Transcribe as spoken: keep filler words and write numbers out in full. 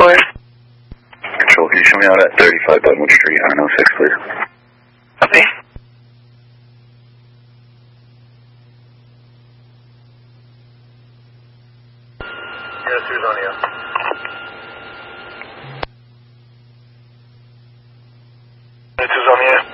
for? Control, can you show me out at thirty-five Buttonwood Street, nine oh six, please? Okay. Yes, who's on you? This is on you.